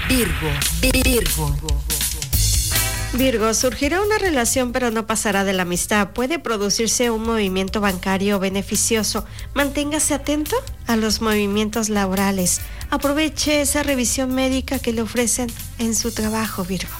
Virgo, surgirá una relación pero no pasará de la amistad. Puede producirse un movimiento bancario beneficioso. Manténgase atento a los movimientos laborales. Aproveche esa revisión médica que le ofrecen en su trabajo, Virgo.